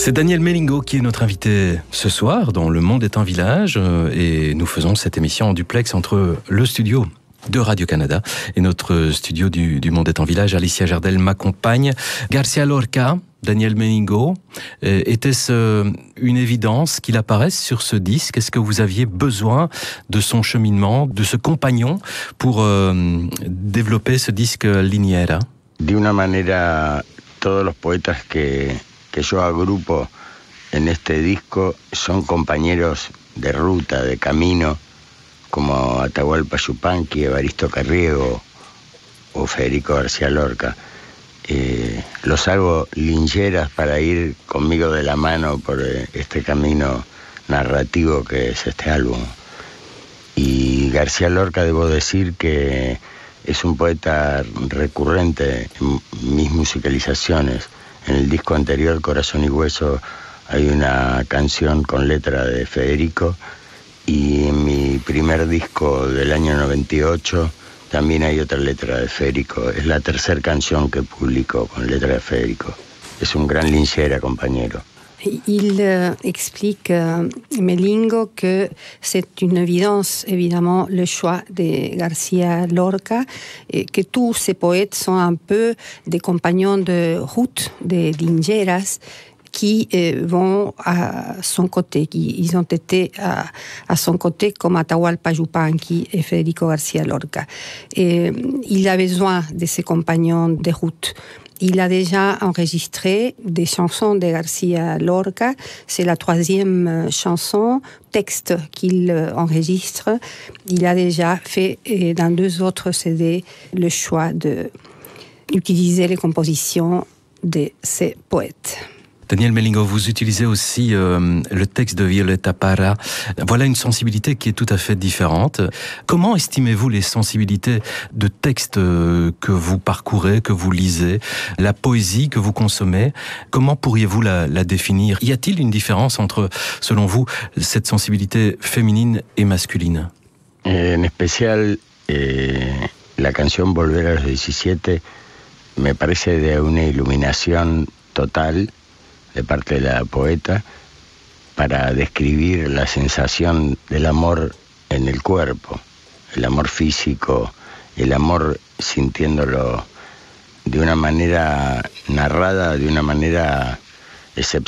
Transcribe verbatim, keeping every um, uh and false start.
C'est Daniel Melingo qui est notre invité ce soir dans Le Monde est un village et nous faisons cette émission en duplex entre le studio de Radio-Canada et notre studio du, du Monde est un village. Alicia Jardel m'accompagne. García Lorca, Daniel Melingo, était-ce une évidence qu'il apparaisse sur ce disque? Est-ce que vous aviez besoin de son cheminement, de ce compagnon pour euh, développer ce disque Liniera? De una manera, todos los poetas que, que yo agrupo en este disco son compañeros de ruta, de camino, como Atahualpa Yupanqui, Evaristo Carriego o Federico García Lorca. Eh, los hago lincheras para ir conmigo de la mano por este camino narrativo que es este álbum. Y García Lorca, debo decir que es un poeta recurrente en mis musicalizaciones. En el disco anterior, Corazón y Hueso, hay una canción con letra de Federico, y en mi primer disco del año noventa y ocho también hay otra letra de Federico. Es la tercera canción que publico con letra de Federico. Es un gran linchera, compañero. Il euh, explique, euh, Melingo, que c'est une évidence, évidemment, le choix de García Lorca, et que tous ces poètes sont un peu des compagnons de route, des lingeras, qui euh, vont à son côté, qui ils ont été à, à son côté comme Atahualpa Yupanqui et Federico García Lorca. Et il a besoin de ses compagnons de route. Il a déjà enregistré des chansons de García Lorca. C'est la troisième chanson, texte qu'il enregistre. Il a déjà fait dans deux autres C D le choix d'utiliser les compositions de ces poètes. Daniel Melingo, vous utilisez aussi euh, le texte de Violeta Parra. Voilà une sensibilité qui est tout à fait différente. Comment estimez-vous les sensibilités de textes que vous parcourez, que vous lisez, la poésie que vous consommez? Comment pourriez-vous la, la définir? Y a-t-il une différence entre, selon vous, cette sensibilité féminine et masculine? En especial, eh, la canción Volver a los diecisiete me parece de una iluminación total de parte de la poeta para describir la sensación del amor en el cuerpo, el amor físico, el amor sintiéndolo de una manera narrada, de una manera excepcional.